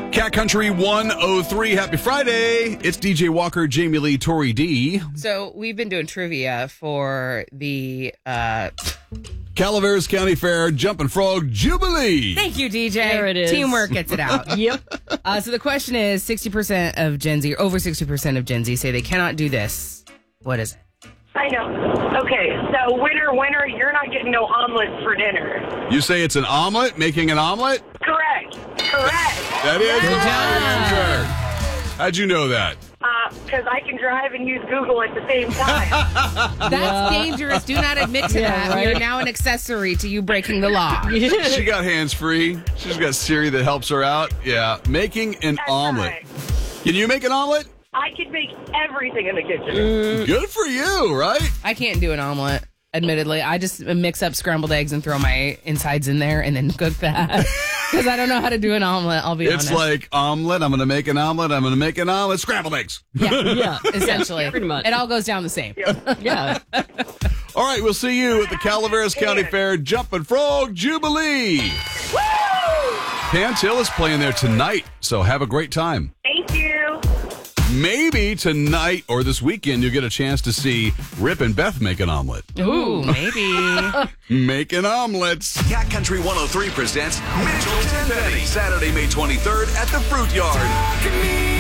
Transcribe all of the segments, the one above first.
Cat Country 103. Happy Friday. It's DJ Walker, Jamie Lee, Tori D. So we've been doing trivia for the Calaveras County Fair Jumpin' Frog Jubilee. Thank you, DJ. There it is. Teamwork gets it out. Yep. So the question is, 60% of Gen Z, or over 60% of Gen Z say they cannot do this. What is it? I know. Okay, so winner, you're not getting no omelets for dinner. You say it's an omelet, making an omelet? Correct. That is Good the job. answer. How'd you know that? Because I can drive and use Google at the same time. That's dangerous. Do not admit to that. right. You're now an accessory to you breaking the law. She got hands-free. She's got Siri that helps her out. Yeah, making an That's omelet. right. Can you make an omelet? I can make everything in the kitchen. Good for you, right? I can't do an omelet, admittedly. I just mix up scrambled eggs and throw my insides in there and then cook that. Because I don't know how to do an omelet, I'll be honest. It's like omelet. I'm going to make an omelet. I'm going to make an omelet. Scrambled eggs. Yeah. Essentially. Pretty much. It all goes down the same. Yeah. All right, we'll see you at the Calaveras County Fair Jumpin' Frog Jubilee. Pants Hill is playing there tonight, so have a great time. Thank you. Maybe tonight or this weekend you'll get a chance to see Rip and Beth make an omelet. Ooh, maybe. Making omelets. Cat Country 103 presents Mitchell Tenpenny, Saturday, May 23rd at the Fruit Yard.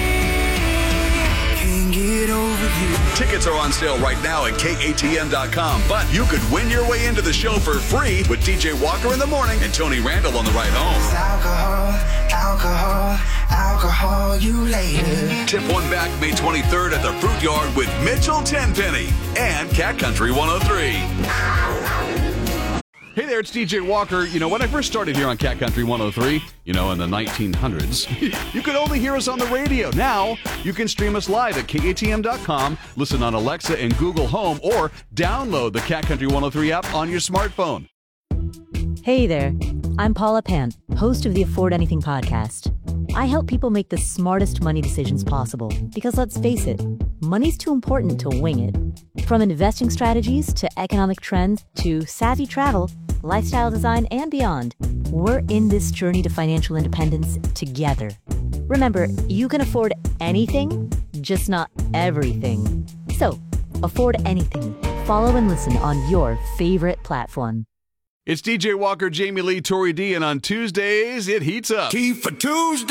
Tickets are on sale right now at KATM.com, but you could win your way into the show for free with DJ Walker in the morning and Tony Randall on the ride home. Alcohol, you later. Tip one back May 23rd at the Fruit Yard with Mitchell Tenpenny and Cat Country 103. Hey there, it's DJ Walker. You know, when I first started here on Cat Country 103, in the 1900s, you could only hear us on the radio. Now, you can stream us live at KATM.com, listen on Alexa and Google Home, or download the Cat Country 103 app on your smartphone. Hey there, I'm Paula Pant, host of the Afford Anything podcast. I help people make the smartest money decisions possible because let's face it, money's too important to wing it. From investing strategies to economic trends to savvy travel, lifestyle design, and beyond, we're in this journey to financial independence together. Remember, you can afford anything, just not everything. So, afford anything. Follow and listen on your favorite platform. It's DJ Walker, Jamie Lee, Tori D, and on Tuesdays, it heats up. Tea for Tuesday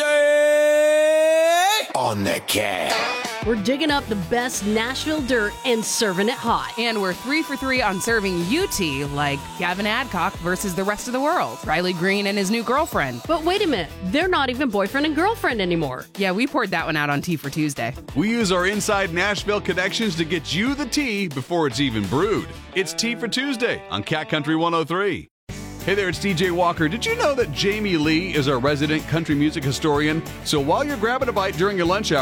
on the Cat. We're digging up the best Nashville dirt and serving it hot. And we're 3 for 3 on serving you tea, like Gavin Adcock versus the rest of the world. Riley Green and his new girlfriend. But wait a minute, they're not even boyfriend and girlfriend anymore. Yeah, we poured that one out on Tea for Tuesday. We use our inside Nashville connections to get you the tea before it's even brewed. It's Tea for Tuesday on Cat Country 103. Hey there, it's DJ Walker. Did you know that Jamie Lee is our resident country music historian? So while you're grabbing a bite during your lunch hour,